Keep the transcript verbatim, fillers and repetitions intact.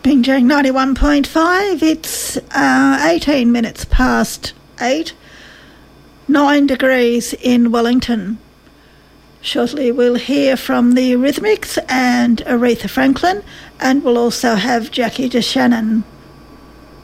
Bingjang ninety-one point five, it's uh, eighteen minutes past eight, nine degrees in Wellington. Shortly we'll hear from the Rhythmics and Aretha Franklin, and we'll also have Jackie DeShannon.